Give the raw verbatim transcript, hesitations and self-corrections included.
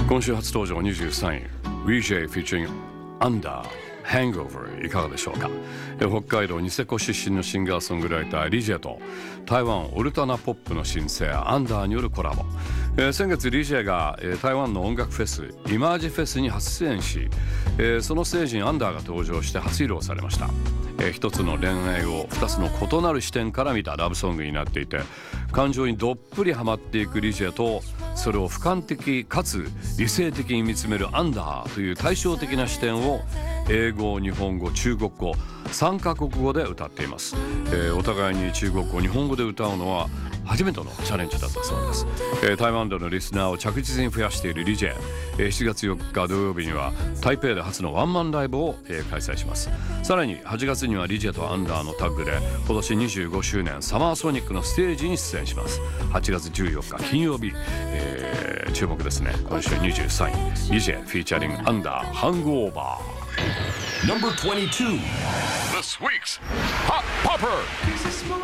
今週初登場にじゅうさんい リジェ featuring Under Hangover いかがでしょうか。北海道ニセコ出身のシンガーソングライターリジェと台湾オルタナポップの新星アンダーによるコラボ。えー、先月リジェが、えー、台湾の音楽フェスイマージフェスに初出演し、えー、そのステージにアンダーが登場して初披露されました。えー、一つの恋愛を二つの異なる視点から見たラブソングになっていて、感情にどっぷりハマっていくリジェとそれを俯瞰的かつ理性的に見つめるアンダーという対照的な視点を英語、日本語、中国語さんカ国語で歌っています。えー、お互いに中国語、日本語で歌うのは初めてのチャレンジだったそうです。えー、台湾でのリスナーを着実に増やしているリジェ、えー、しちがつよっか土曜日には台北で初のワンマンライブを、えー、開催します。さらにはちがつにはリジェとアンダーのタッグで今年にじゅうごしゅうねんサマーソニックのステージに出演します。はちがつじゅうよっか金曜日、えー、注目ですね。今週にじゅうさんいリジェフィーチャリングアンダーハングオーバー。 Number twenty-two. This week's Hot Popper.